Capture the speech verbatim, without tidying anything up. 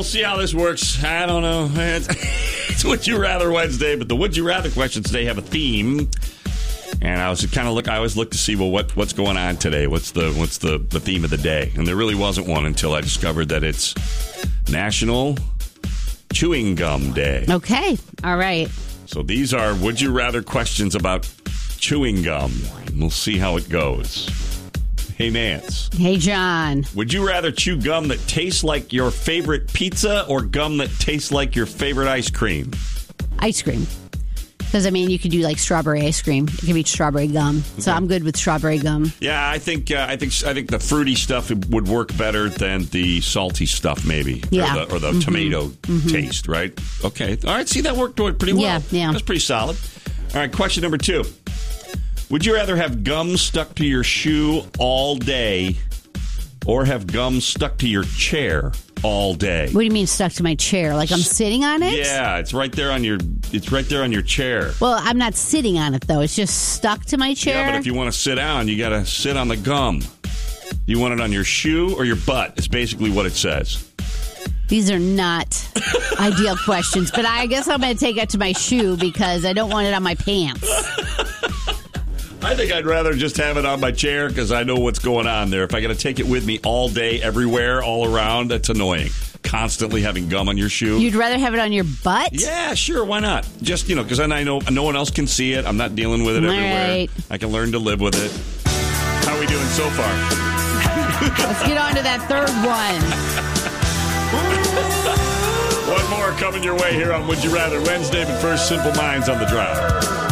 see how this works. I don't know. It's, it's Would You Rather Wednesday, but the Would You Rather questions today have a theme. And I was kind of look. I always look to see, well, what what's going on today? What's the what's the, the theme of the day? And there really wasn't one until I discovered that it's National Chewing Gum Day. Okay. All right. So these are Would You Rather questions about chewing gum. We'll see how it goes. Hey, Nance. Hey, John. Would you rather chew gum that tastes like your favorite pizza or gum that tastes like your favorite ice cream? Ice cream. Because, I mean, you could do, like, strawberry ice cream. It could be strawberry gum. So Okay. I'm good with strawberry gum. Yeah, I think uh, I think I think the fruity stuff would work better than the salty stuff, maybe. Yeah. Or the, or the Mm-hmm. tomato Mm-hmm. taste, right? Okay. All right. See, that worked pretty well. Yeah, yeah. That's pretty solid. All right. Question number two. Would you rather have gum stuck to your shoe all day or have gum stuck to your chair all day? What do you mean stuck to my chair? Like I'm sitting on it? Yeah, it's right there on your it's right there on your chair. Well, I'm not sitting on it, though. It's just stuck to my chair. Yeah, but if you want to sit down, you got to sit on the gum. You want it on your shoe or your butt? It's basically what it says. These are not ideal questions, but I guess I'm going to take it to my shoe because I don't want it on my pants. I think I'd rather just have it on my chair because I know what's going on there. If I got to take it with me all day, everywhere, all around, that's annoying. Constantly having gum on your shoe. You'd rather have it on your butt? Yeah, sure. Why not? Just, you know, because then I know no one else can see it. I'm not dealing with it All everywhere. right. I can learn to live with it. How are we doing so far? Let's get on to that third one. One more coming your way here on Would You Rather Wednesday, but first, Simple Minds on the drive.